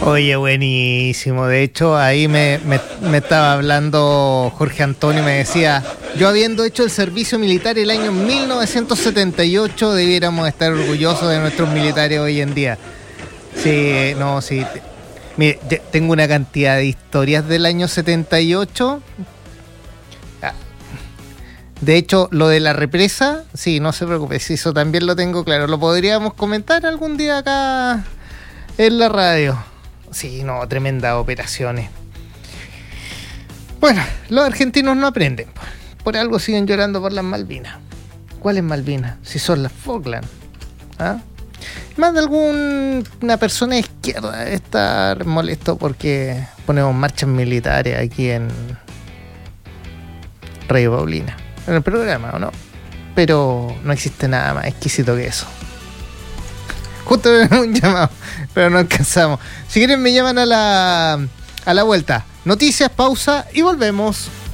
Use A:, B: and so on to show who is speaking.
A: Oye, buenísimo. De hecho, ahí me estaba hablando Jorge Antonio, me decía, yo habiendo hecho el servicio militar el año 1978, debiéramos estar orgullosos de nuestros militares hoy en día. Sí, no, sí. Mire, tengo una cantidad de historias del año 78. De hecho, lo de la represa, sí, no se preocupe, sí, eso también lo tengo claro. Lo podríamos comentar algún día acá en la radio. Sí, no, tremendas operaciones. Bueno, los argentinos no aprenden. Por algo siguen llorando por las Malvinas. ¿Cuáles Malvinas? Si son las Falkland. ¿Ah? Más de alguna persona de izquierda debe estar molesto porque ponemos marchas militares aquí en Radio Paulina, en el programa, ¿o no? Pero no existe nada más exquisito que eso. Justo un llamado, pero no alcanzamos. Si quieren me llaman a la vuelta. Noticias, pausa y volvemos.